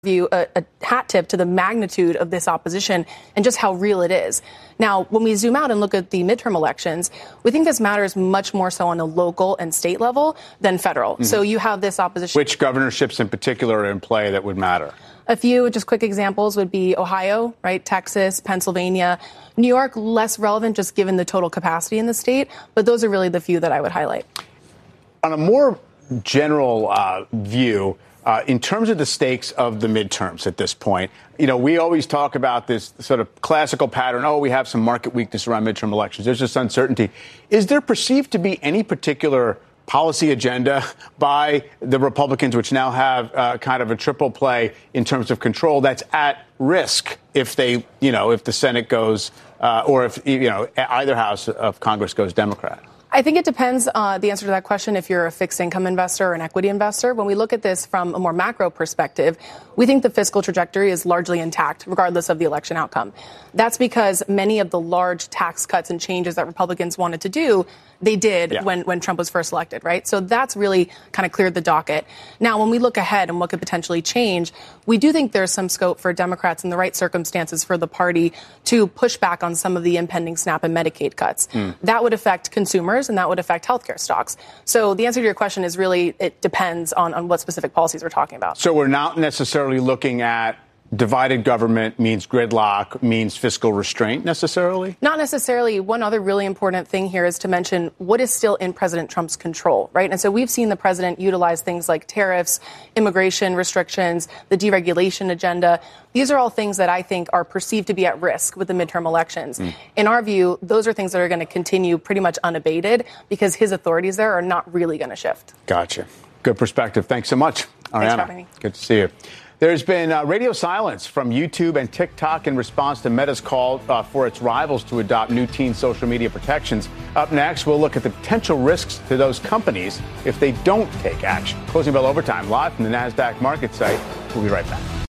you a hat tip to the magnitude of this opposition and just how real it is. Now, when we zoom out and look at the midterm elections, we think this matters much more so on the local and state level than federal. Mm-hmm. So you have this opposition. Which governorships in particular are in play that would matter? A few just quick examples would be Ohio, right? Texas, Pennsylvania, New York, less relevant just given the total capacity in the state. But those are really the few that I would highlight. On a more general view, in terms of the stakes of the midterms at this point, you know, we always talk about this sort of classical pattern. Oh, we have some market weakness around midterm elections. There's just uncertainty. Is there perceived to be any particular policy agenda by the Republicans, which now have kind of a triple play in terms of control, that's at risk if they, you know, if the Senate goes or if, you know, either house of Congress goes Democrat? I think it depends the answer to that question if you're a fixed income investor or an equity investor. When we look at this from a more macro perspective, we think the fiscal trajectory is largely intact, regardless of the election outcome. That's because many of the large tax cuts and changes that Republicans wanted to do, they did when Trump was first elected, right? So that's really kind of cleared the docket. Now, when we look ahead and what could potentially change, we do think there's some scope for Democrats in the right circumstances for the party to push back on some of the impending SNAP and Medicaid cuts. That would affect consumers and that would affect healthcare stocks. So the answer to your question is really it depends on what specific policies we're talking about. So we're not necessarily looking at divided government means gridlock, means fiscal restraint necessarily? Not necessarily. One other really important thing here is to mention what is still in President Trump's control, right? And so we've seen the president utilize things like tariffs, immigration restrictions, the deregulation agenda. These are all things that I think are perceived to be at risk with the midterm elections. In our view, those are things that are going to continue pretty much unabated because his authorities there are not really going to shift. Gotcha. Good perspective. Thanks so much, Ariana. Thanks for having me. Good to see you. There's been radio silence from YouTube and TikTok in response to Meta's call for its rivals to adopt new teen social media protections. Up next, we'll look at the potential risks to those companies if they don't take action. Closing Bell Overtime live from the NASDAQ market site. We'll be right back.